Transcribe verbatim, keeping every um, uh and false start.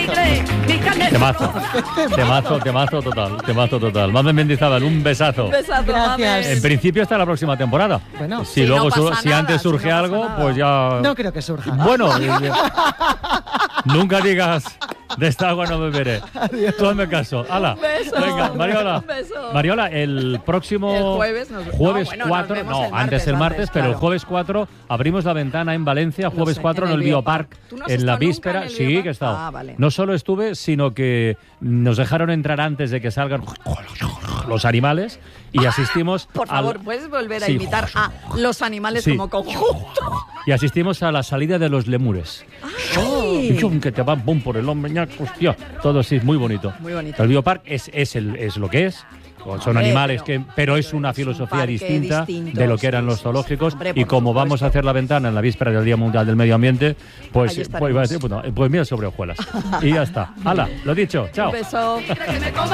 Temazo, temazo, temazo total, temazo total. Mamen Mendizábal, un besazo. Un besazo, Gracias. En principio hasta la próxima temporada. Bueno, si sí, luego no su- pasa si nada, antes si surge no pasa algo, nada. pues ya. no creo que surja. Bueno, eh, nunca digas de esta agua no beberé. Tú hazme caso. Hala. Un beso. Venga, Mariola. Un beso. Mariola, el próximo El jueves nos- jueves no, bueno, nos cuatro, vemos no, el martes, antes el martes, antes, pero el claro. jueves cuatro abrimos la ventana en Valencia, jueves sé, cuatro en en el el Biopark, Biopark. ¿Tú no has en la estado nunca víspera. en el Sí, Biopark? que he estado. Ah, vale. No solo estuve, sino que nos dejaron entrar antes de que salgan los animales y asistimos Por al- favor, ¿puedes volver a Sí. imitar a los animales Sí. como conjunto? y asistimos a la salida de los lemures. ¡Ay! Y chum, que te van pum por el hombro, ñac, hostia, todo sí, muy bonito. Muy bonito. El Biopark es, es, el, es lo que es. Son Hombre, animales, pero- que, pero es pero una es un filosofía parque distinta distinto, de lo que eran sí, los sí, zoológicos. sí. Hombre, Y por como supuesto. vamos a hacer la ventana en la víspera del Día Mundial del Medio Ambiente, pues, Ahí pues, estaremos. iba a decir, bueno, pues mira sobre hojuelas. Y ya está. Hala, lo dicho, chao. Un beso.